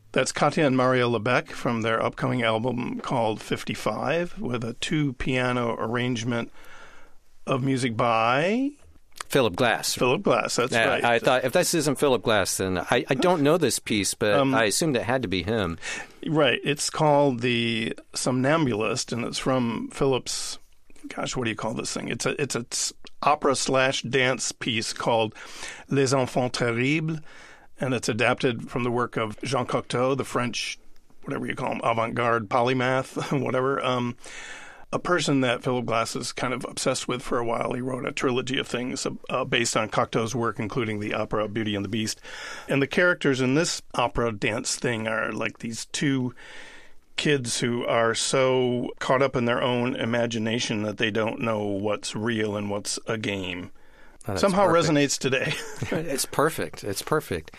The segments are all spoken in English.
That's Katya and Marielle Lebec from their upcoming album called 55, with a 2-piano arrangement of music by Philip Glass. Philip Glass, that's right. I thought, if this isn't Philip Glass, then I don't know this piece, but I assumed it had to be him. Right. It's called The Somnambulist, and it's from Philip's, gosh, what do you call this thing? It's a opera/dance piece called Les Enfants Terribles, and it's adapted from the work of Jean Cocteau, the French, whatever you call him, avant-garde polymath, whatever. A person that Philip Glass is kind of obsessed with for a while. He wrote a trilogy of things based on Cocteau's work, including the opera Beauty and the Beast. And the characters in this opera dance thing are like these two kids who are so caught up in their own imagination that they don't know what's real and what's a game. Somehow perfect. Resonates today. It's perfect. It's perfect.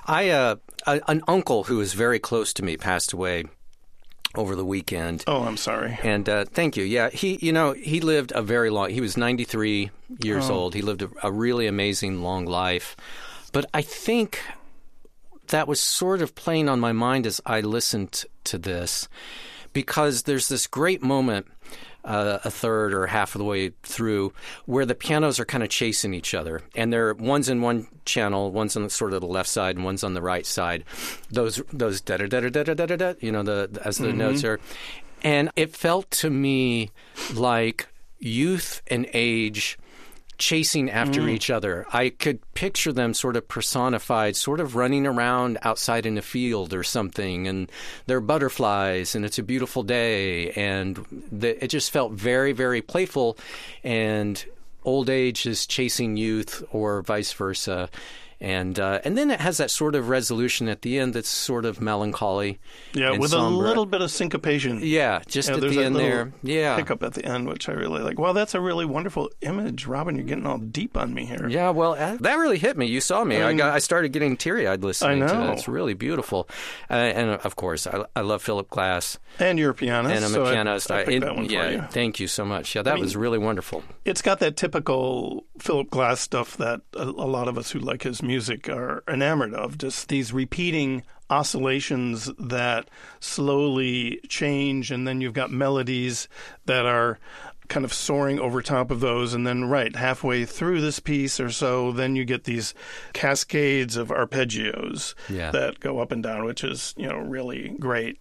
An uncle who is very close to me passed away over the weekend. Oh, I'm sorry. And thank you. Yeah, he lived a very long. He was 93 years old. He lived a really amazing long life. But I think that was sort of playing on my mind as I listened to this, because there's this great moment, a third or half of the way through, where the pianos are kind of chasing each other, and one's in one channel, one's on sort of the left side, and one's on the right side. Those da da da da da da da da, as the notes are, and it felt to me like youth and age chasing after each other. I could picture them sort of personified, sort of running around outside in a field or something, and they're butterflies, and it's a beautiful day, and it just felt very, very playful, and old age is chasing youth or vice versa. And then it has that sort of resolution at the end that's sort of melancholy. Yeah, with somber. A little bit of syncopation. Yeah, just at the end there. Yeah. Hiccup at the end, which I really like. Well, that's a really wonderful image. Robin, you're getting all deep on me here. Yeah, well, that really hit me. You saw me. I started getting teary-eyed listening to it. It's really beautiful. And, of course, I love Philip Glass. And you're a pianist. And I'm a pianist. I picked that one for you. Thank you so much. Yeah, that was really wonderful. It's got that typical Philip Glass stuff that a lot of us who like his music are enamored of, just these repeating oscillations that slowly change, and then you've got melodies that are kind of soaring over top of those, and then halfway through this piece or so, then you get these cascades of arpeggios that go up and down, which is really great.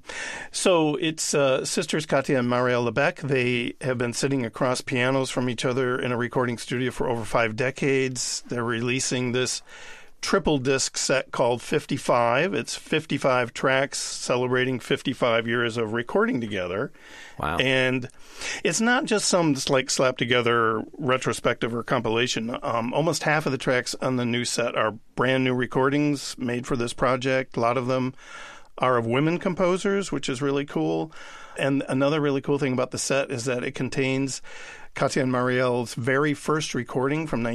So it's sisters Katya and Marielle Lebec. They have been sitting across pianos from each other in a recording studio for over 5 decades. They're releasing this triple disc set called 55. It's 55 tracks celebrating 55 years of recording together. Wow. And it's not just some slapped together retrospective or compilation. Almost half of the tracks on the new set are brand new recordings made for this project. A lot of them are of women composers, which is really cool. And another really cool thing about the set is that it contains Katya and Marielle's very first recording from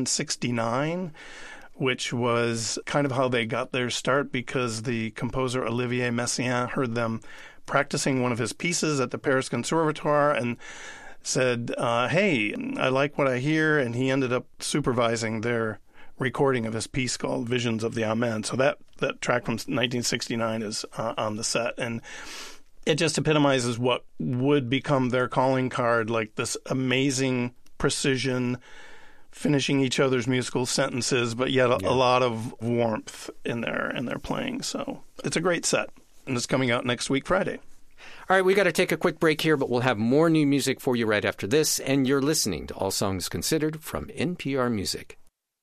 1969, which was kind of how they got their start, because the composer Olivier Messiaen heard them practicing one of his pieces at the Paris Conservatoire and said, hey, I like what I hear, and he ended up supervising their recording of his piece called Visions of the Amen. So that track from 1969 is on the set, and it just epitomizes what would become their calling card, like this amazing precision, finishing each other's musical sentences, but yet a lot of warmth in their playing. So it's a great set, and it's coming out next week, Friday. All right, we got to take a quick break here, but we'll have more new music for you right after this, and you're listening to All Songs Considered from NPR Music.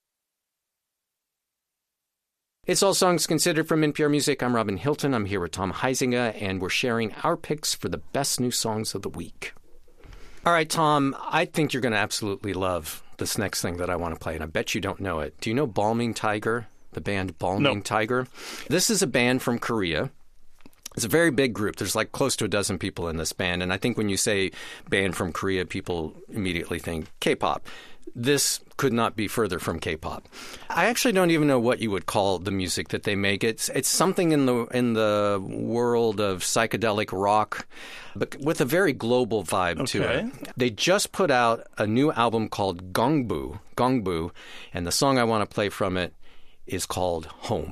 It's All Songs Considered from NPR Music. I'm Robin Hilton. I'm here with Tom Huizinga, and we're sharing our picks for the best new songs of the week. All right, Tom, I think you're going to absolutely love this next thing that I want to play, and I bet you don't know it. Do you know Balming Tiger, the band Balming Tiger? This is a band from Korea. It's a very big group. There's close to a dozen people in this band, and I think when you say band from Korea, people immediately think K-pop. This could not be further from K-pop. I actually don't even know what you would call the music that they make. It's something in the world of psychedelic rock, but with a very global vibe to it. They just put out a new album called Gongbu, and the song I want to play from it is called Home.